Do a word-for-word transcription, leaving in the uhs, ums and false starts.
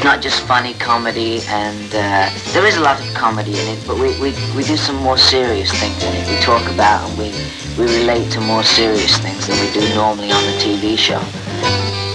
not just funny comedy, and uh, there is a lot of comedy in it, but we, we, we do some more serious things in it. We talk about and we, we relate to more serious things than we do normally on the T V show.